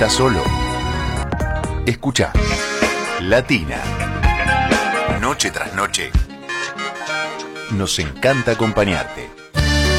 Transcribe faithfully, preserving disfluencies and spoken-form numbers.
estás solo, escucha Latina. Noche tras noche, nos encanta acompañarte.